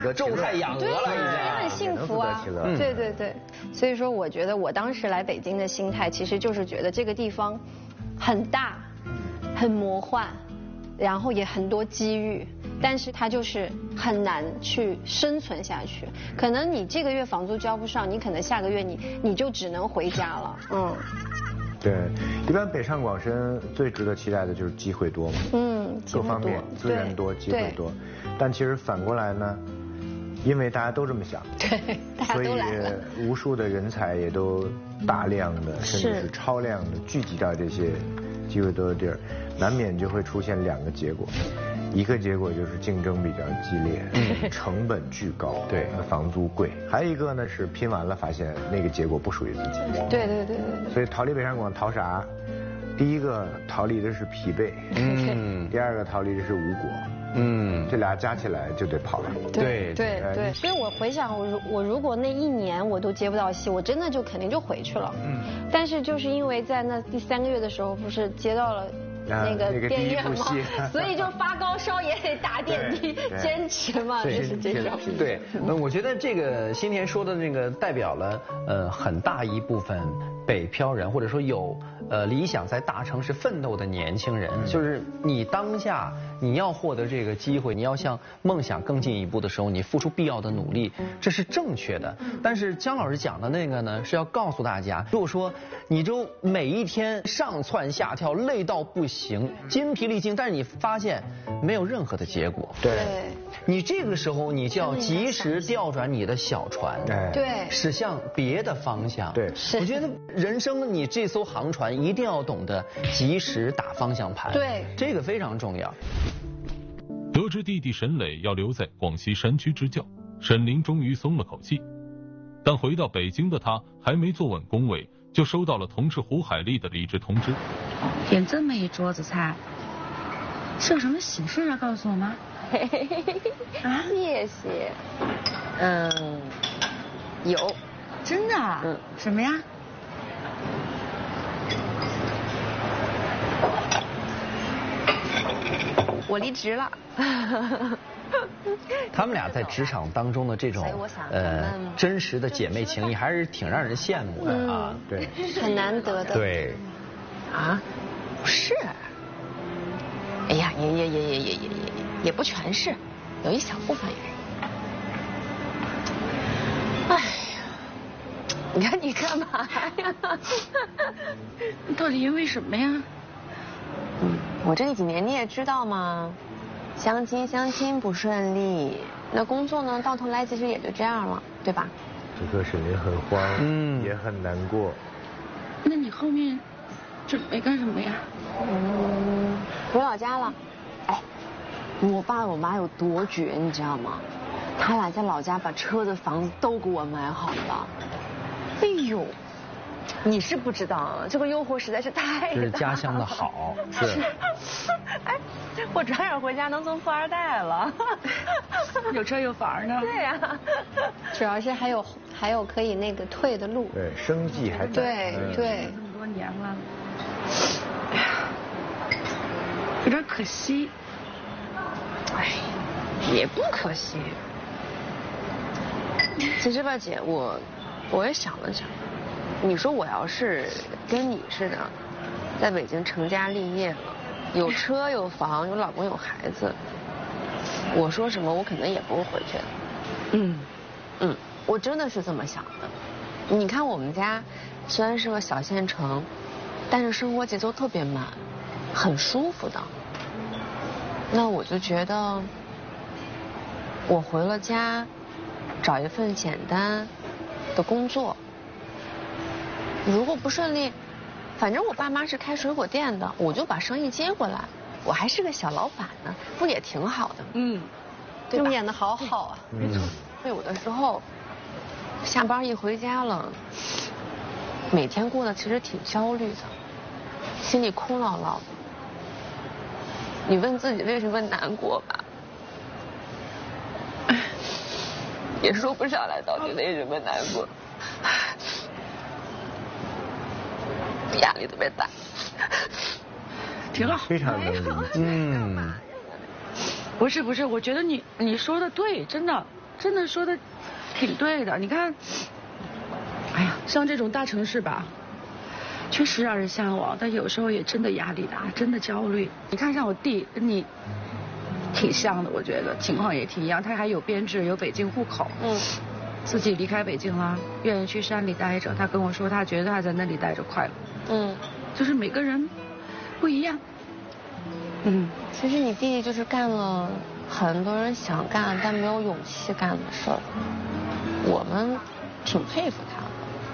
种菜养鹅了， 也很幸福啊。对对对，所以说我觉得我当时来北京的心态，其实就是觉得这个地方很大，很魔幻，然后也很多机遇，但是它就是很难去生存下去。可能你这个月房租交不上，你可能下个月你就只能回家了。 对，一般北上广深最值得期待的就是机会多嘛，各方面资源多，机会多。但其实反过来呢，因为大家都这么想， 对，大家都来了， 所以无数的人才也都大量的甚至是超量的聚集到这些机会多的地儿，难免就会出现两个结果。一个结果就是竞争比较激烈，成本巨高，对，房租贵。还有一个呢是拼完了发现那个结果不属于自己。 对。 所以逃离北上广逃啥？第一个逃离的是疲惫，第二个逃离的是无果，这俩加起来就得跑了。 对。所以我回想，我如果那1年我都接不到戏，我真的就肯定就回去了。但是就是因为在那第3个月的时候，不是接到了那个电影嘛，所以就发高烧也得打点滴，坚持嘛，就是这种。 对，我觉得这个新田说的那个代表了很大一部分北漂人，或者说有理想在大城市奋斗的年轻人，就是你当下你要获得这个机会，你要向梦想更进一步的时候，你付出必要的努力，这是正确的。但是姜老师讲的那个呢，是要告诉大家，如果说你就每一天上蹿下跳，累到不行，筋疲力尽，但是你发现没有任何的结果， 对， 你这个时候你就要及时调转你的小船， 对， 驶向别的方向。 对， 我觉得人生你这艘航船一定要懂得及时打方向盘， 对， 这个非常重要。 得知弟弟沈磊要留在广西山区支教，沈凌终于松了口气。但回到北京的他还没坐稳工位，就收到了同事胡海丽的离职通知。 点这么一桌子菜，是有什么喜事要告诉我吗？ 啊，谢谢。有， 真的？什么呀？ 我离职了。 他们俩在职场当中的这种真实的姐妹情谊，还是挺让人羡慕的啊。 对， 很难得的。 对。 啊？不是。哎呀，也不全是，有一小部分也是。哎呀，你看你干嘛呀？ 到底因为什么呀？ 我这几年你也知道嘛，相亲不顺利，那工作呢到头来其实也就这样了，对吧？ 这个沈凌很慌，也很难过。 那你后面准备干什么呀？ 回老家了。哎，我爸我妈有多绝，你知道吗？他俩在老家把车子房子都给我买好了。哎呦，你是不知道啊，这个诱惑实在是太大了。 这是家乡的好，是。 哎，我转眼回家能做富二代了。 有车有房呢。 对呀。 主要是还有可以那个退的路。 对，生计还在。 对。 这么多年了，哎呀，有点可惜。 哎，也不可惜。其实吧，姐，我也想了想，你说我要是跟你似的，在北京成家立业了，有车有房有老公有孩子，我说什么我可能也不会回去的。我真的是这么想的。你看我们家虽然是个小县城，但是生活节奏特别慢，很舒服的。那我就觉得，我回了家，找一份简单的工作，如果不顺利，反正我爸妈是开水果店的，我就把生意接过来，我还是个小老板呢，不也挺好的？ 对吧？演得好好啊。 没错。有的时候，下班一回家了，每天过得其实挺焦虑的，心里空落落的。你问自己为什么难过吧，也说不上来到底为什么难过，压力特别大。 挺好， 非常能理解。 不是，我觉得你说的对，真的， 真的说的挺对的。你看，哎呀，像这种大城市吧，确实让人向往，但有时候也真的压力大，真的焦虑。你看像我弟跟你挺像的，我觉得情况也挺一样，他还有编制，有北京户口，自己离开北京了，愿意去山里待着。他跟我说，他觉得他在那里待着快乐。就是每个人不一样。 其实你弟弟就是干了很多人想干但没有勇气干的事儿，我们挺佩服他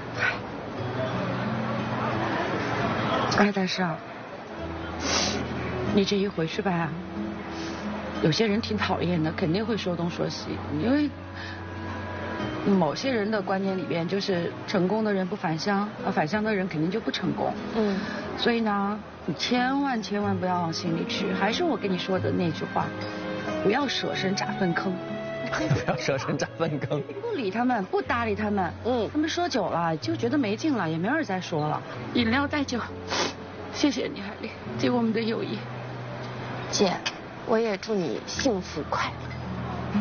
的。哎，但是啊，你这一回去吧，有些人挺讨厌的，肯定会说东说西，因为某些人的观念里边就是成功的人不返乡，返乡的人肯定就不成功。所以呢，你千万不要往心里去。还是我跟你说的那句话，不要舍身炸粪坑。 不要舍身炸粪坑。 不理他们，不搭理他们。他们说久了就觉得没劲了，也没人再说了。饮料带酒，谢谢你，海丽，借我们的友谊。 姐，我也祝你幸福快乐。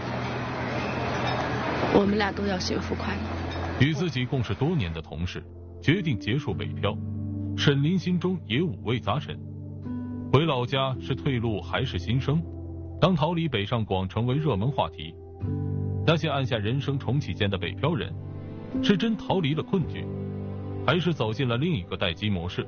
我们俩都要幸福快乐。 与自己共事多年的同事决定结束北漂，沈林心中也五味杂陈。回老家是退路还是新生？当逃离北上广成为热门话题，那些按下人生重启键的北漂人，是真逃离了困局，还是走进了另一个待机模式？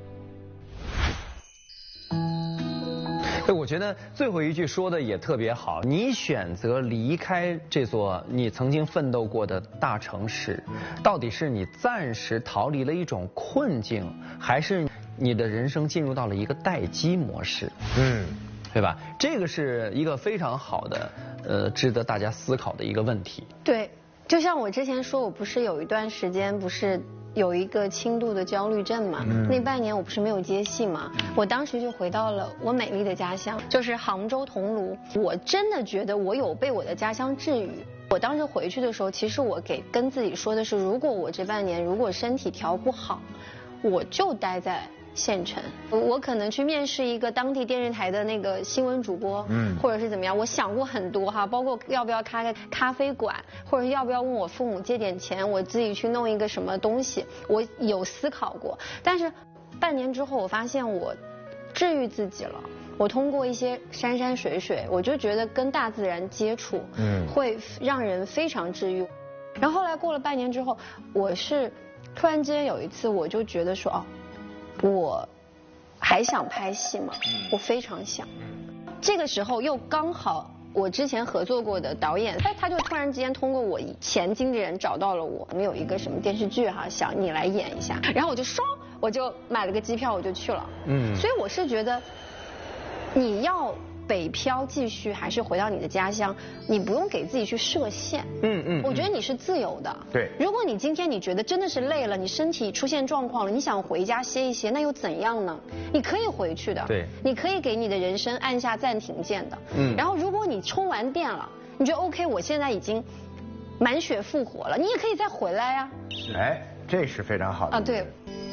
我觉得最后一句说的也特别好，你选择离开这座你曾经奋斗过的大城市，到底是你暂时逃离了一种困境，还是你的人生进入到了一个待机模式？对吧？这个是一个非常好的值得大家思考的一个问题。 对，就像我之前说，我不是有一段时间不是有一个轻度的焦虑症嘛，那半年我不是没有接戏嘛，我当时就回到了我美丽的家乡，就是杭州桐庐。我真的觉得我有被我的家乡治愈。我当时回去的时候，其实我跟自己说的是，如果我这半年如果身体调不好，我就待在县城，我可能去面试一个当地电视台的那个新闻主播，或者是怎么样。我想过很多哈，包括要不要开个咖啡馆，或者要不要问我父母借点钱，我自己去弄一个什么东西，我有思考过。但是半年之后，我发现我治愈自己了。我通过一些山山水水，我就觉得跟大自然接触，会让人非常治愈。然后后来过了半年之后，我是突然之间有一次，我就觉得说，我还想拍戏吗？我非常想。这个时候又刚好我之前合作过的导演，他就突然之间通过我前经纪人找到了我们有一个什么电视剧哈，想你来演一下。然后我就买了个机票，我就去了。所以我是觉得，你要北漂继续还是回到你的家乡，你不用给自己去设限。我觉得你是自由的。 对。 如果你今天你觉得真的是累了，你身体出现状况了，你想回家歇一歇，那又怎样呢？你可以回去的。 对。 你可以给你的人生按下暂停键的。然后如果你充完电了，你觉得 OK， 我现在已经满血复活了，你也可以再回来呀。 哎，这是非常好的。 对。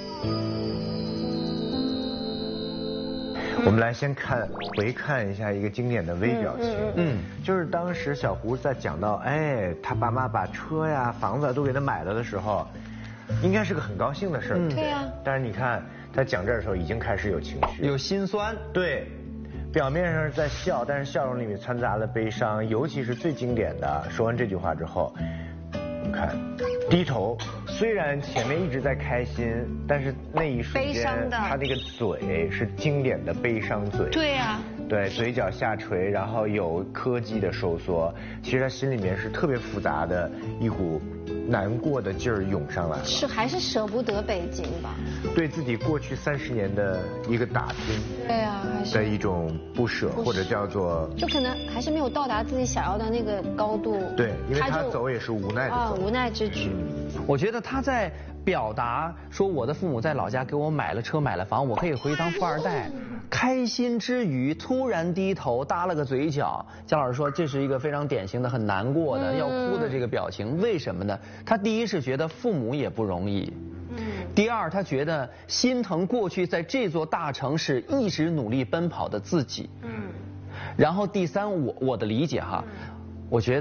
我们来先回看一下一个经典的微表情，就是当时小胡在讲到，他爸妈把车呀、房子都给他买了的时候，应该是个很高兴的事儿。 对呀。 但是你看他讲这儿的时候，已经开始有情绪， 有心酸。 对，表面上是在笑，但是笑容里面掺杂了悲伤，尤其是最经典的，说完这句话之后，你看，低头。虽然前面一直在开心，但是那一瞬间，他那个嘴是经典的悲伤嘴。 对呀。 对，嘴角下垂，然后有科技的收缩，其实他心里面是特别复杂的一股难过的劲儿涌上来了。 是还是舍不得北京吧？ 对自己过去30年的一个打拼。 对呀，还是的一种不舍，或者叫做就可能还是没有到达自己想要的那个高度。 对，因为他走也是无奈的走。 无奈之举。 我觉得他在表达说，我的父母在老家给我买了车买了房，我可以回当富二代。开心之余，突然低头耷了个嘴角。姜老师说，这是一个非常典型的很难过的要哭的这个表情。为什么呢？他第一是觉得父母也不容易，第二他觉得心疼过去在这座大城市一直努力奔跑的自己。然后第三，我的理解哈，我觉得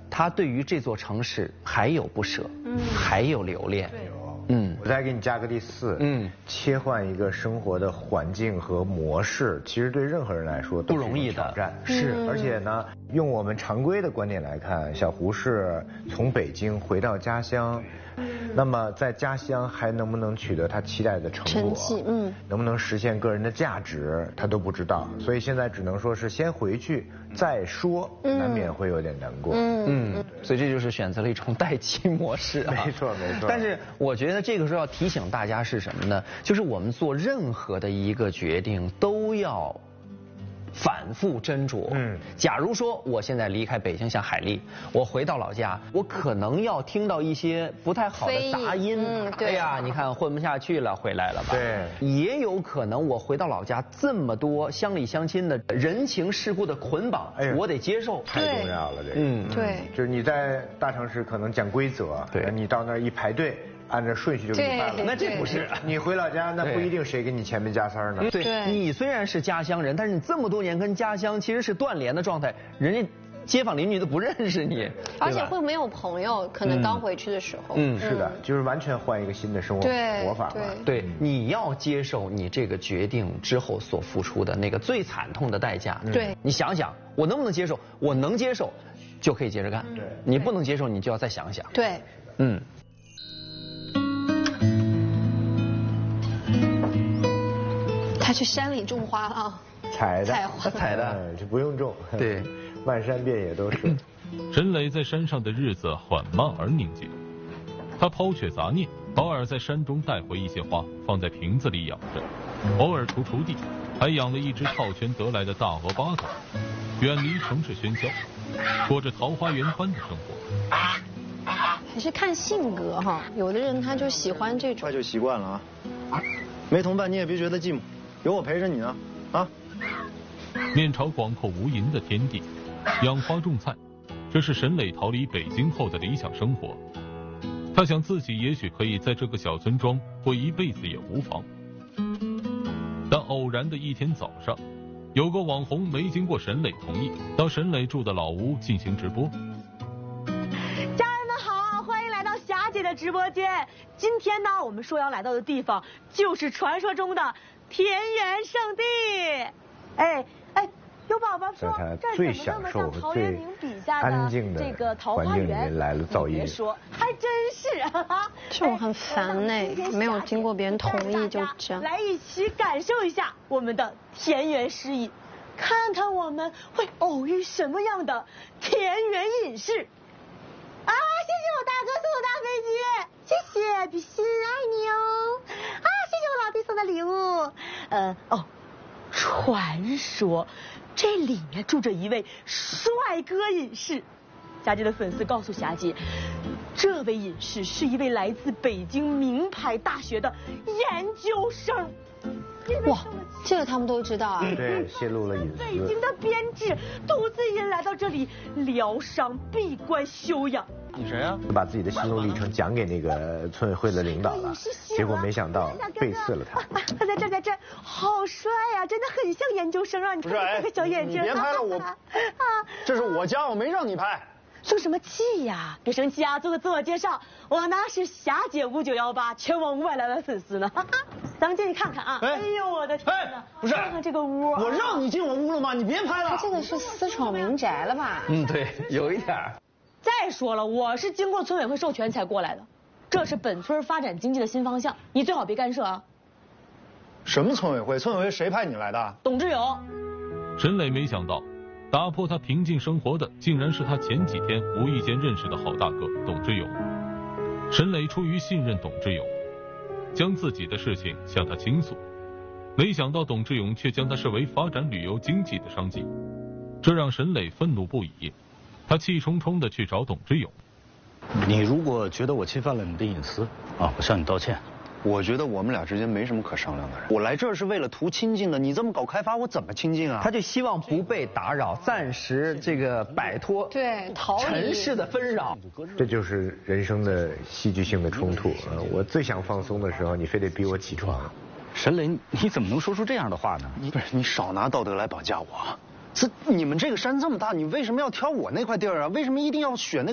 他对于这座城市还有不舍，还有留恋。 我再给你加个第4，切换一个生活的环境和模式，其实对任何人来说都不容易的挑战。是，而且呢，用我们常规的观点来看，小胡是从北京回到家乡。那么在家乡还能不能取得他期待的成果？能不能实现个人的价值，他都不知道。所以现在只能说是先回去再说，难免会有点难过。 所以这就是选择了一种待机模式啊。 没错没错。 但是我觉得这个时候要提醒大家是什么呢？就是我们做任何的一个决定都要反复斟酌。假如说我现在离开北京，像海丽，我回到老家，我可能要听到一些不太好的杂音。哎呀，你看混不下去了，回来了吧？ 对。 也有可能我回到老家，这么多乡里乡亲的人情世故的捆绑，我得接受。 太重要了，这个。 对。 就是你在大城市可能讲规则，对，你到那儿一排队。按照顺序就给你办了， 那这不是你回老家，那不一定谁给你前面加塞呢。 对，你虽然是家乡人，但是你这么多年跟家乡其实是断联的状态，人家街坊邻居都不认识你， 而且会没有朋友，可能刚回去的时候。 是的，就是完全换一个新的生活法嘛。 对，你要接受你这个决定之后所付出的那个最惨痛的代价。 对， 你想想，我能不能接受？我能接受，就可以接着干。对，你不能接受，你就要再想想。 对，他去山里种花了， 采的， 就不用种。 对， 漫山遍野都是。 沈磊在山上的日子缓慢而宁静，他抛却杂念，偶尔在山中带回一些花，放在瓶子里养着，偶尔锄地，还养了一只套圈得来的大鹅巴狗，远离城市喧嚣，过着桃花源般的生活。 还是看性格哈，有的人他就喜欢这种。 快就习惯了啊，没同伴你也别觉得寂寞。有我陪着你呢，啊！ 面朝广阔无垠的天地，养花种菜，这是沈磊逃离北京后的理想生活。他想自己也许可以在这个小村庄过一辈子也无妨。但偶然的一天早上，有个网红没经过沈磊同意，到沈磊住的老屋进行直播。 家人们好，欢迎来到霞姐的直播间。今天呢，我们说要来到的地方就是传说中的田园圣地。有宝宝说最享受、最安静的这个桃花源来了噪音， 别说，还真是啊！ 这种很烦呢，没有经过别人同意就这样。 来一起感受一下我们的田园诗意，看看我们会偶遇什么样的田园隐士。啊！谢谢我大哥送的大飞机，谢谢，比心爱你哦。啊！谢谢我老弟送的礼物。传说这里面住着一位帅哥隐士。霞姐的粉丝告诉霞姐，这位隐士是一位来自北京名牌大学的研究生。 哇，这个他们都知道啊。 对，泄露了隐私。 北京的编制独自一人来到这里疗伤闭关休养。 你谁啊？ 把自己的心路历程讲给那个村委会的领导了，结果没想到背刺了他。 他在这，好帅呀，真的很像研究生啊！你看这个小眼睛。 你别拍了我。这是我家，我没让你拍。 生什么气呀？别生气啊！做个自我介绍，我呢是霞姐5918，全网500来万粉丝呢。咱们进去看看啊！哎呦我的天哪！ 不是， 看看这个屋。 我让你进我屋了吗？你别拍了。 他这个是私闯民宅了吧？ 对，有一点。 再说了，我是经过村委会授权才过来的，这是本村发展经济的新方向，你最好别干涉啊。 什么村委会？村委会谁派你来的？ 董志勇。 沈磊没想到，打破他平静生活的，竟然是他前几天无意间认识的好大哥董志勇。沈磊出于信任董志勇，将自己的事情向他倾诉，没想到董志勇却将他视为发展旅游经济的商机，这让沈磊愤怒不已。他气冲冲地去找董志勇。 你如果觉得我侵犯了你的隐私啊，我向你道歉。 我觉得我们俩之间没什么可商量的。我来这儿是为了图亲近的，你这么搞开发，我怎么亲近啊？ 他就希望不被打扰，暂时这个摆脱尘世的纷扰。 这就是人生的戏剧性的冲突啊！我最想放松的时候，你非得逼我起床。 沈磊，你怎么能说出这样的话呢？ 你少拿道德来绑架我。 你们这个山这么大，你为什么要挑我那块地儿啊？为什么一定要选那？